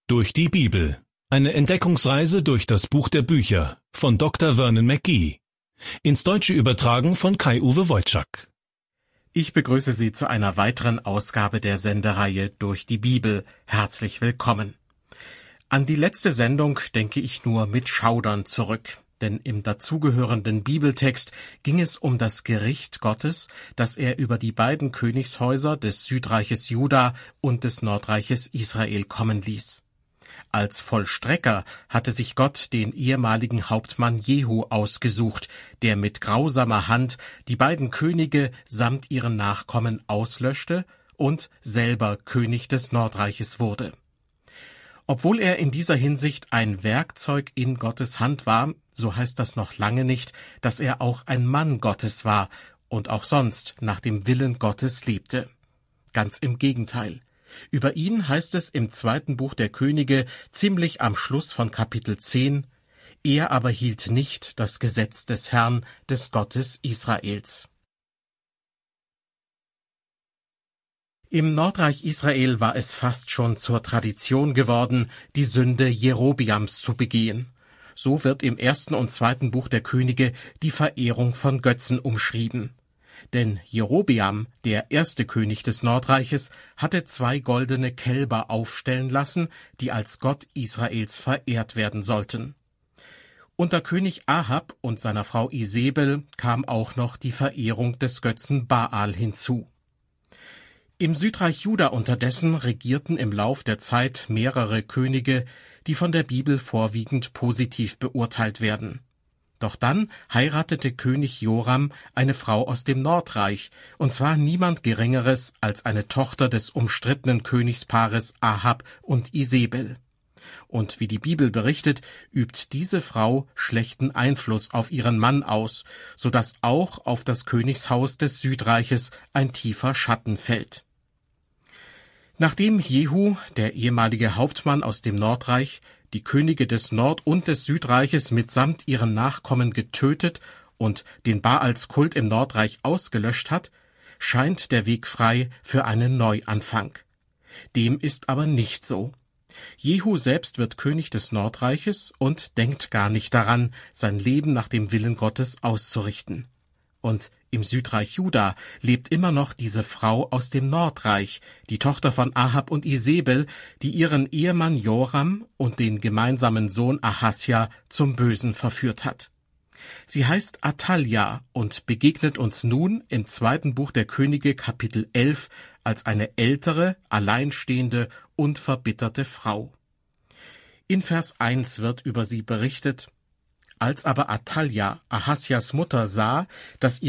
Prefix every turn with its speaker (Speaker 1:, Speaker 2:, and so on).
Speaker 1: Durch die Bibel. Eine Entdeckungsreise durch das Buch der Bücher von Dr. Vernon McGee. Ins Deutsche übertragen von Kai-Uwe Wojczak.
Speaker 2: Ich begrüße Sie zu einer weiteren Ausgabe der Sendereihe Durch die Bibel. Herzlich willkommen. An die letzte Sendung denke ich nur mit Schaudern zurück, denn im dazugehörenden Bibeltext ging es um das Gericht Gottes, das er über die beiden Königshäuser des Südreiches Juda und des Nordreiches Israel kommen ließ. Als Vollstrecker hatte sich Gott den ehemaligen Hauptmann Jehu ausgesucht, der mit grausamer Hand die beiden Könige samt ihren Nachkommen auslöschte und selber König des Nordreiches wurde. Obwohl er in dieser Hinsicht ein Werkzeug in Gottes Hand war, so heißt das noch lange nicht, dass er auch ein Mann Gottes war und auch sonst nach dem Willen Gottes lebte. Ganz im Gegenteil. Über ihn heißt es im 2. Buch der Könige, ziemlich am Schluss von Kapitel 10, er aber hielt nicht das Gesetz des Herrn, des Gottes Israels. Im Nordreich Israel war es fast schon zur Tradition geworden, die Sünde Jerobiams zu begehen. So wird im 1. und 2. Buch der Könige die Verehrung von Götzen umschrieben. Denn Jerobeam, der erste König des Nordreiches, hatte 2 goldene Kälber aufstellen lassen, die als Gott Israels verehrt werden sollten. Unter König Ahab und seiner Frau Isebel kam auch noch die Verehrung des Götzen Baal hinzu. Im Südreich Juda unterdessen regierten im Lauf der Zeit mehrere Könige, die von der Bibel vorwiegend positiv beurteilt werden. Doch dann heiratete König Joram eine Frau aus dem Nordreich, und zwar niemand Geringeres als eine Tochter des umstrittenen Königspaares Ahab und Isebel. Und wie die Bibel berichtet, übt diese Frau schlechten Einfluss auf ihren Mann aus, so dass auch auf das Königshaus des Südreiches ein tiefer Schatten fällt. Nachdem Jehu, der ehemalige Hauptmann aus dem Nordreich, die Könige des Nord- und des Südreiches mitsamt ihren Nachkommen getötet und den Baalskult im Nordreich ausgelöscht hat, scheint der Weg frei für einen Neuanfang. Dem ist aber nicht so. Jehu selbst wird König des Nordreiches und denkt gar nicht daran, sein Leben nach dem Willen Gottes auszurichten. Und im Südreich Juda lebt immer noch diese Frau aus dem Nordreich, die Tochter von Ahab und Isebel, die ihren Ehemann Joram und den gemeinsamen Sohn Ahasja zum Bösen verführt hat. Sie heißt Athalja und begegnet uns nun im 2. Buch der Könige Kapitel 11 als eine ältere, alleinstehende und verbitterte Frau. In Vers 1 wird über sie berichtet: Als aber Athalja, Ahasjas Mutter, sah, dass